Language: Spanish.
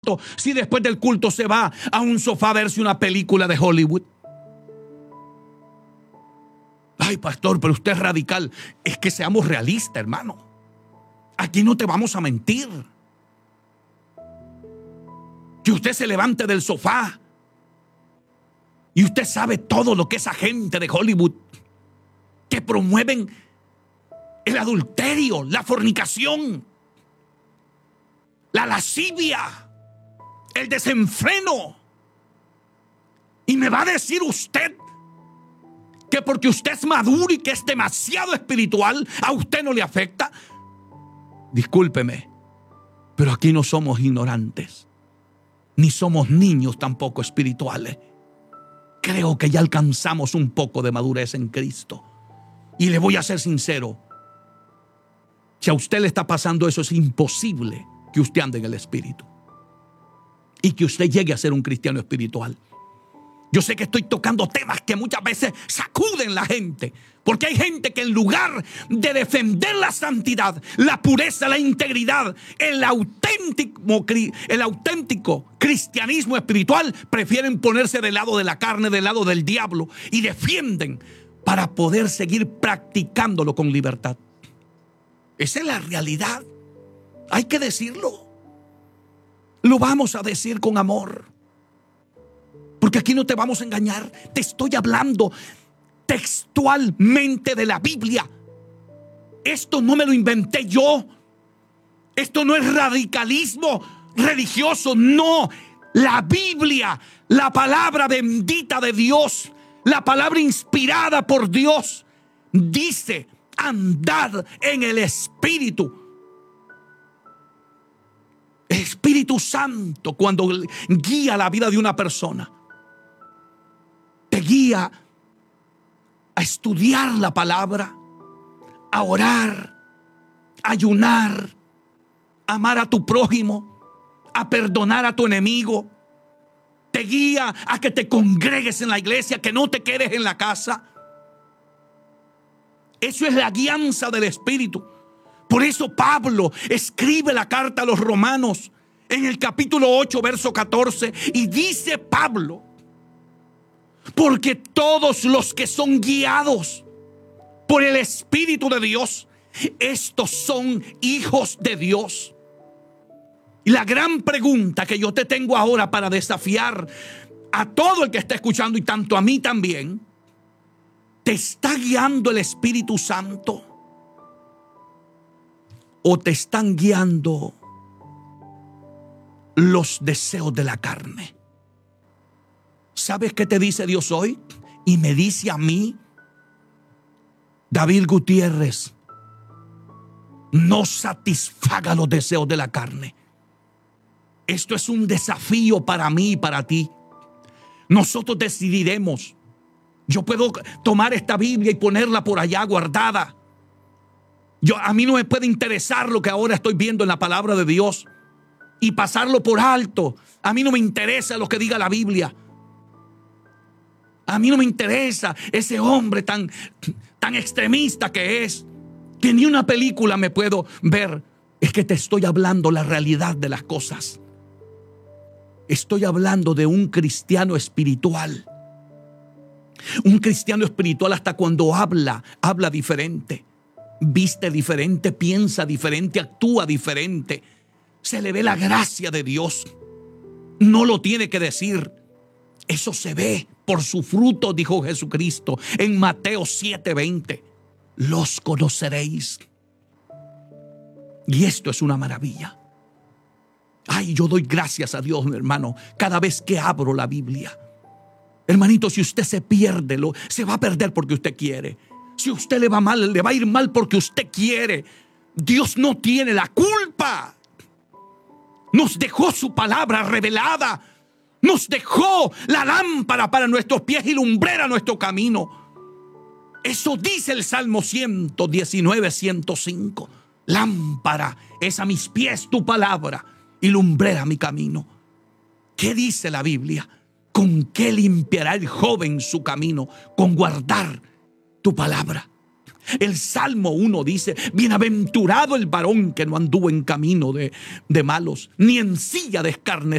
culto si después del culto se va a un sofá a verse una película de Hollywood? Ay, pastor, pero usted es radical. Es que seamos realistas, hermano. Aquí no te vamos a mentir. Que usted se levante del sofá y usted sabe todo lo que esa gente de Hollywood que promueven el adulterio, la fornicación, la lascivia, el desenfreno. Y me va a decir usted que porque usted es maduro y que es demasiado espiritual, a usted no le afecta. Discúlpeme, pero aquí no somos ignorantes, ni somos niños tampoco espirituales. Creo que ya alcanzamos un poco de madurez en Cristo. Y le voy a ser sincero, si a usted le está pasando eso, es imposible que usted ande en el Espíritu y que usted llegue a ser un cristiano espiritual. Yo sé que estoy tocando temas que muchas veces sacuden la gente, porque hay gente que en lugar de defender la santidad, la pureza, la integridad, el auténtico cristianismo espiritual, prefieren ponerse del lado de la carne, del lado del diablo, y defienden para poder seguir practicándolo con libertad. Esa es la realidad. Hay que decirlo. Lo vamos a decir con amor. Porque aquí no te vamos a engañar. Te estoy hablando textualmente de la Biblia. Esto no me lo inventé yo. Esto no es radicalismo religioso. No. La Biblia, la palabra bendita de Dios, la palabra inspirada por Dios, dice: andad en el Espíritu. El Espíritu Santo, cuando guía la vida de una persona, te guía a estudiar la palabra, a orar, a ayunar, a amar a tu prójimo, a perdonar a tu enemigo. Te guía a que te congregues en la iglesia, que no te quedes en la casa. Eso es la guianza del Espíritu. Por eso Pablo escribe la carta a los Romanos en el capítulo 8, verso 14, y dice Pablo: porque todos los que son guiados por el Espíritu de Dios, estos son hijos de Dios. Y la gran pregunta que yo te tengo ahora para desafiar a todo el que está escuchando, y tanto a mí también: ¿te está guiando el Espíritu Santo? ¿O te están guiando los deseos de la carne? ¿Sabes qué te dice Dios hoy? Y me dice a mí: David Gutiérrez, no satisfaga los deseos de la carne. Esto es un desafío para mí y para ti. Nosotros decidiremos. Yo puedo tomar esta Biblia y ponerla por allá guardada. A mí no me puede interesar lo que ahora estoy viendo en la palabra de Dios y pasarlo por alto. A mí no me interesa lo que diga la Biblia. A mí no me interesa ese hombre tan extremista que es, que ni una película me puedo ver. Es que te estoy hablando la realidad de las cosas. Estoy hablando de un cristiano espiritual. Un cristiano espiritual hasta cuando habla diferente. Viste diferente, piensa diferente, actúa diferente. Se le ve la gracia de Dios. No lo tiene que decir. Eso se ve por su fruto, dijo Jesucristo en Mateo 7:20. Los conoceréis. Y esto es una maravilla. Ay, yo doy gracias a Dios, mi hermano, cada vez que abro la Biblia. Hermanito, si usted se pierde, se va a perder porque usted quiere. Si a usted le va mal, le va a ir mal porque usted quiere. Dios no tiene la culpa. Nos dejó su palabra revelada. Nos dejó la lámpara para nuestros pies y lumbrera nuestro camino. Eso dice el Salmo 119, 105. Lámpara es a mis pies tu palabra y lumbrera mi camino. ¿Qué dice la Biblia? ¿Con qué limpiará el joven su camino? Con guardar tu palabra. El Salmo 1 dice: bienaventurado el varón que no anduvo en camino de malos, ni en silla de escarnecedores,